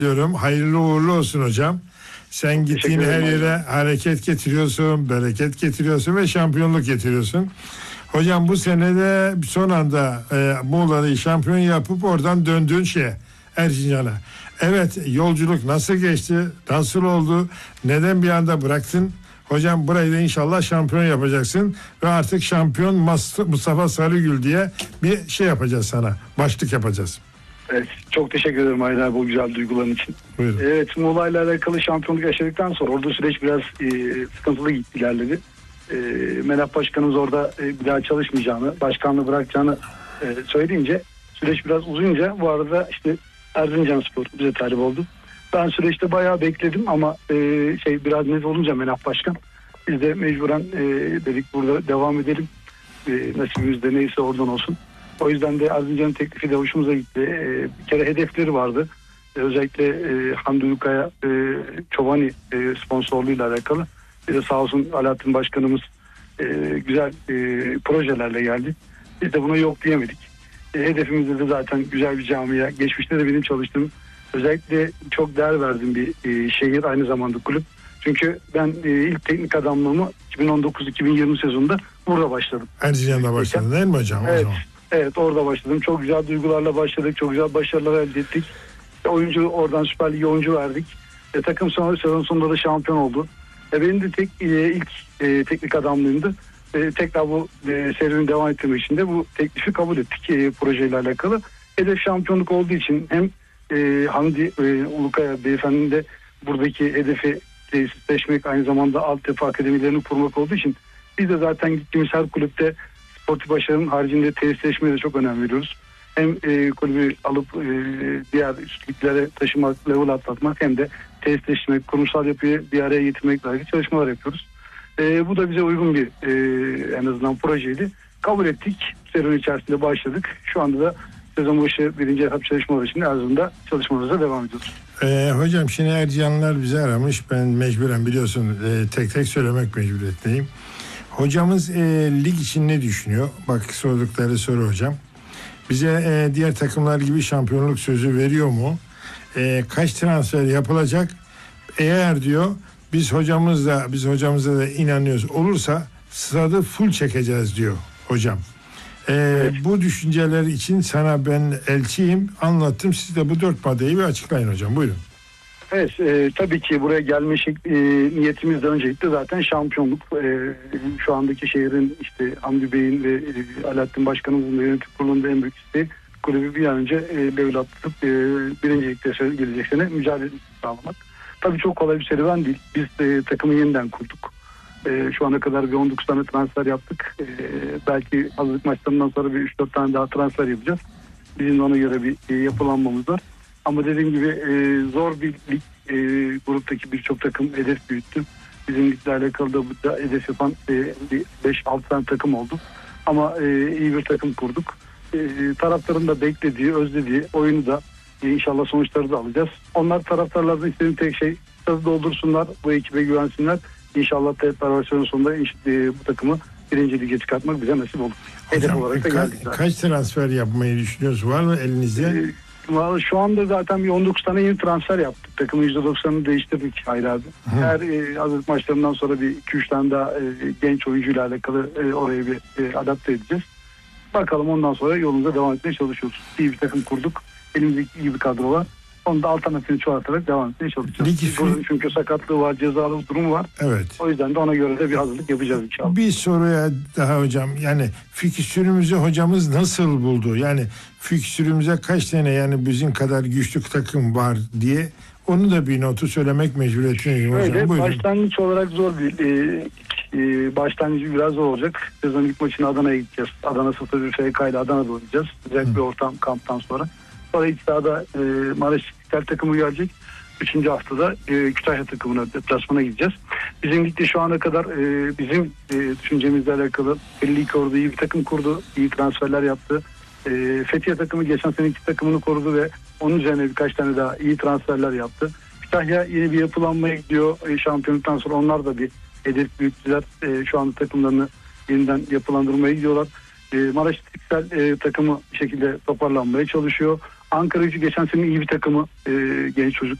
diyorum. Hayırlı uğurlu olsun hocam. Sen gittiğin her yere hareket getiriyorsun, bereket getiriyorsun ve şampiyonluk getiriyorsun. Hocam bu senede son anda Muğla'yı şampiyon yapıp oradan döndüğün Erzincan'a. Evet, yolculuk nasıl geçti? Nasıl oldu? Neden bir anda bıraktın? Hocam burayı da inşallah şampiyon yapacaksın ve artık şampiyon Mustafa Sarıgül diye bir yapacağız sana. Başlık yapacağız. Evet, çok teşekkür ederim Aydın abi bu güzel duyguların için. Buyurun. Evet, Muğla ile alakalı şampiyonluk yaşadıktan sonra orada süreç biraz sıkıntılı ilerledi. Menaf Başkanımız orada bir daha çalışmayacağını, başkanlığı bırakacağını söyleyince süreç biraz uzunca bu arada işte Erzincanspor bize talip oldu. Ben süreçte bayağı bekledim ama biraz net olunca Menaf Başkan biz de mecburen dedik burada devam edelim. Nasibimizde neyse oradan olsun. O yüzden de Erzincan'ın teklifi de hoşumuza gitti. Bir kere hedefleri vardı. Özellikle Hamdi Ulukaya Çobani sponsorluğuyla alakalı. Bir de sağ olsun Alaaddin Başkanımız güzel projelerle geldi. Biz de buna yok diyemedik. Hedefimizde de zaten güzel bir camia. Geçmişte de benim çalıştığım, özellikle çok değer verdiğim bir şehir, aynı zamanda kulüp. Çünkü ben ilk teknik adamlığımı 2019-2020 sezonunda burada başladım. Erzincan'da başladın değil mi hocam? Evet. Evet, orada başladım. Çok güzel duygularla başladık. Çok güzel başarılar elde ettik. Oyuncu oradan Süper Lig'e oyuncu verdik. Takım sezon sonunda da şampiyon oldu. Benim de ilk teknik adamlığımdı. Tekrar bu serüveni devam ettirmek için de bu teklifi kabul ettik projeyle alakalı. Hedef şampiyonluk olduğu için hem Hamdi Ulukaya beyefendinin de buradaki hedefi tesisleşmek, aynı zamanda altyapı akademilerini kurmak olduğu için biz de zaten gittiğimiz her kulüpte sportif başarının haricinde tesisleşmeye de çok önem veriyoruz. Hem kulübü alıp diğer üstlüklere taşımak, level atlatmak hem de tesisleşmek, kurumsal yapıyı bir araya getirmek dair çalışmalar yapıyoruz. Bu da bize uygun bir en azından projeydi. Kabul ettik. Serüven içerisinde başladık. Şu anda da sezon başı birinci etap çalışmaları için Erzurum'da çalışmalarımıza devam ediyoruz. Hocam şimdi Erciyanlar bizi aramış. Ben mecburen biliyorsun tek tek söylemek mecburiyetindeyim. Hocamız lig için ne düşünüyor? Bak sordukları soru hocam. Bize diğer takımlar gibi şampiyonluk sözü veriyor mu? Kaç transfer yapılacak? Eğer diyor biz hocamıza da inanıyoruz. Olursa stadı full çekeceğiz diyor hocam. Bu düşünceler için sana ben elçiyim. Anlattım. Siz de bu 4 maddeyi bir açıklayın hocam. Buyurun. Evet, tabii ki buraya gelme niyetimiz de öncelikle zaten şampiyonluk. Şu andaki şehrin işte Hamdi Bey'in ve Alaaddin Başkanımızın da yönetim kurulunda en büyük isteği kulübü bir an önce level atlatıp birincilikte gelecek sene mücadele sağlamak. Tabii çok kolay bir serüven değil. Biz takımı yeniden kurduk. Şu ana kadar bir 19 tane transfer yaptık. Belki hazırlık maçlarından sonra bir 3-4 tane daha transfer yapacağız. Bizim de ona göre bir yapılanmamız var. Ama dediğim gibi zor bir lig. Gruptaki birçok takım hedef büyüttü. Bizim ligle alakalı da burada hedef yapan 5-6 tane takım oldu. Ama iyi bir takım kurduk. Taraftarın da beklediği, özlediği oyunu da inşallah sonuçları da alacağız. Onlar taraftarlardan istediğim tek şey hızlı doldursunlar, bu ekibe güvensinler. İnşallah sezon sonunda bu takımı birinci lige çıkartmak bize nasip olur. Hedef olarak da geldik zaten. Kaç transfer yapmayı düşünüyorsunuz? Var mı elinizde? Şu anda zaten bir 19 tane yeni transfer yaptık. Takımın %90'ını değiştirdik Hayri abi. Her hazırlık maçlarından sonra bir 2-3 tane daha genç oyuncuyla alakalı oraya bir adapte edeceğiz. Bakalım ondan sonra yolumuza devam etmeye çalışıyoruz. İyi bir takım kurduk. Elimizde iyi bir kadro var. Onu da alternatifini çoğaltarak devam etmeye çalışacağız. Çünkü sakatlığı var, cezalı durumu var. Evet. O yüzden de ona göre de bir hazırlık yapacağız inşallah. Bir soruya daha hocam. Yani fikstürümüzü hocamız nasıl buldu? Yani fikstürümüze kaç tane yani bizim kadar güçlü takım var diye onu da bir notu söylemek mecburiyetindeyim hocam. Evet, buyurun. başlangıç olarak zor bir başlangıcı biraz zor olacak. Sezon ilk maçını Adana'ya gideceğiz. Adana 0-1 FK ile Adana'da oynayacağız. Güzel bir ortam kamptan sonra. Sonra iç sahada Maraş İstiklal takımı gelecek. 3. haftada Kütahya takımına deplasmana gideceğiz. Bizim ligde şu ana kadar bizim düşüncemizle alakalı 52 orada iyi bir takım kurdu. İyi transferler yaptı. Fethiye takımı geçen seneki takımını korudu ve onun üzerine birkaç tane daha iyi transferler yaptı. Kütahya yeni bir yapılanmaya gidiyor. Şampiyonluktan sonra onlar da bir hedef büyüttüler. Şu anda takımlarını yeniden yapılandırmaya gidiyorlar. Maraş İstiklal takımı bir şekilde toparlanmaya çalışıyor. Ankara Gücü geçen sene iyi bir takımı genç çocuk